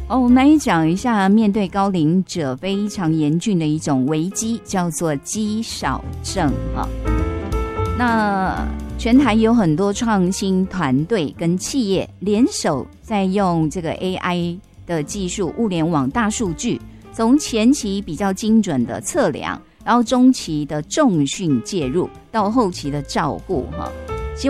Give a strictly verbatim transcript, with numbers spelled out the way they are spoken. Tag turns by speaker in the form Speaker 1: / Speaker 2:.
Speaker 1: 哦，我们来讲一下，面对高龄者非常严峻的一种危机，叫做肌少症啊。那全台有很多创新团队跟企业联手，在用这个 A I 的技术、物联网、大数据，从前期比较精准的测量，然后中期的重训介入，到后期的照护哈。